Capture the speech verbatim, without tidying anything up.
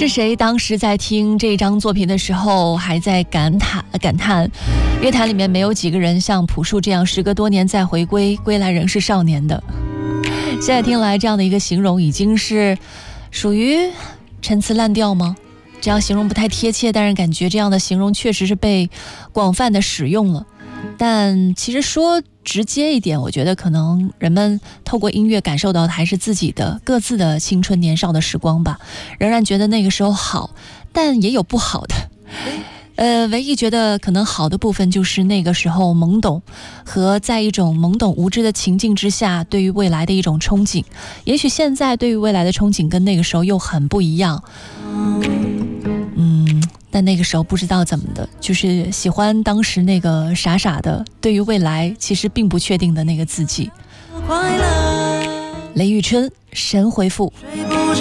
是谁当时在听这张作品的时候还在感叹感叹乐坛里面没有几个人像朴树这样时隔多年再回归，归来仍是少年的。现在听来这样的一个形容已经是属于陈词滥调吗？这样形容不太贴切，但是感觉这样的形容确实是被广泛的使用了。但其实说直接一点，我觉得可能人们透过音乐感受到的还是自己的各自的青春年少的时光吧，仍然觉得那个时候好，但也有不好的。呃，唯一觉得可能好的部分就是那个时候懵懂，和在一种懵懂无知的情境之下对于未来的一种憧憬。也许现在对于未来的憧憬跟那个时候又很不一样，嗯，但那个时候不知道怎么的，就是喜欢当时那个傻傻的对于未来其实并不确定的那个自己。雷宇春神回复。